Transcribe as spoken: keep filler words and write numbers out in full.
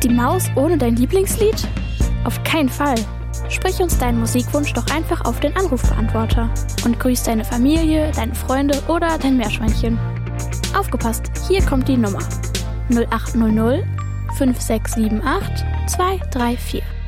Ist die Maus ohne dein Lieblingslied? Auf keinen Fall. Sprich uns deinen Musikwunsch doch einfach auf den Anrufbeantworter und grüß deine Familie, deine Freunde oder dein Meerschweinchen. Aufgepasst, hier kommt die Nummer null acht null null fünf sechs sieben acht zwei drei vier.